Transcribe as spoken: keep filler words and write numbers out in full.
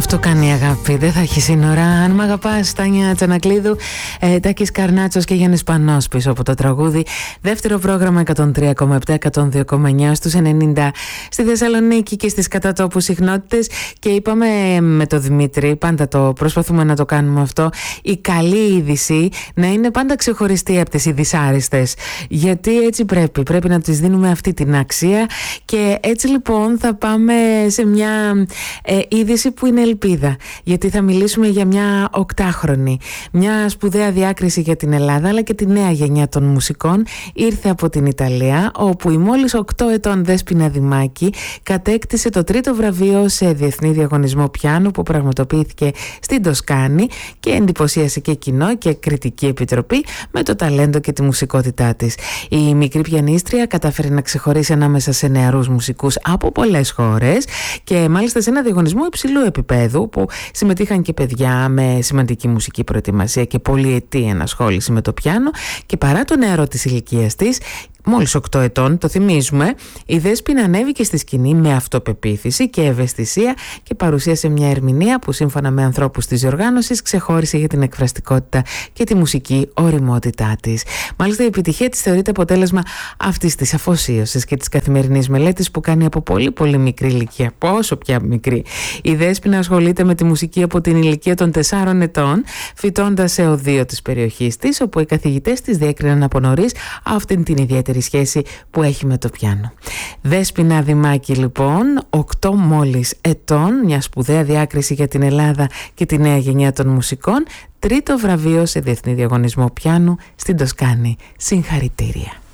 Αυτό κάνει η αγάπη, δεν θα έχει σύνορα. Αν μ' αγαπάς, Τάνια Τσανακλείδου, ε, Τάκης Καρνάτσος και Γιάννης Πανός πίσω από το τραγούδι. Δεύτερο πρόγραμμα εκατόν τρία κόμμα επτά, εκατόν δύο κόμμα εννιά στους ενενήντα στη Θεσσαλονίκη και στις κατατόπου συχνότητες. Και είπαμε με τον Δημήτρη, πάντα το προσπαθούμε να το κάνουμε αυτό, η καλή είδηση να είναι πάντα ξεχωριστή από τις οι δυσάρεστες. Γιατί έτσι πρέπει, πρέπει να τις δίνουμε αυτή την αξία. Και έτσι λοιπόν θα πάμε σε μια ε, είδηση που είναι ελπίδα, γιατί θα μιλήσουμε για μια οκτάχρονη, μια σπουδαία διάκριση για την Ελλάδα αλλά και τη νέα γενιά των μουσικών. Ήρθε από την Ιταλία, όπου η μόλις οκτώ ετών Δέσποινα Δημάκη κατέκτησε το τρίτο βραβείο σε διεθνή διαγωνισμό πιάνου που πραγματοποιήθηκε στην Τοσκάνη και εντυπωσίασε και κοινό και κριτική επιτροπή με το ταλέντο και τη μουσικότητά της. Η μικρή πιανίστρια κατάφερε να ξεχωρίσει ανάμεσα σε νεαρούς μουσικούς από πολλές χώρες και μάλιστα σε ένα διαγωνισμό υψηλού επίπεδου που συμμετείχαν και παιδιά με σημαντική μουσική προετοιμασία και πολυετή ενασχόληση με το πιάνο. Και παρά το νεαρό της ηλικίας της, μόλις οκτώ ετών, το θυμίζουμε, η Δέσποινα ανέβηκε στη σκηνή με αυτοπεποίθηση και ευαισθησία και παρουσίασε μια ερμηνεία που σύμφωνα με ανθρώπους της διοργάνωσης ξεχώρισε για την εκφραστικότητα και τη μουσική ωριμότητά της. Μάλιστα η επιτυχία της θεωρείται αποτέλεσμα αυτής της αφοσίωσης και της καθημερινής μελέτης που κάνει από πολύ πολύ μικρή ηλικία. Πόσο πια μικρή. Η Δέσποινα ασχολείται με τη μουσική από την ηλικία των τεσσάρων ετών, φοιτώντας σε οδείο της περιοχής της, όπου οι καθηγητές της διέκριναν από νωρίς αυτήν την ιδιαίτερη σχέση που έχει με το πιάνο. Δέσποινα Δημάκη λοιπόν, οκτώ μόλις ετών, μια σπουδαία διάκριση για την Ελλάδα και τη νέα γενιά των μουσικών, τρίτο βραβείο σε διεθνή διαγωνισμό πιάνου στην Τοσκάνη. Συγχαρητήρια.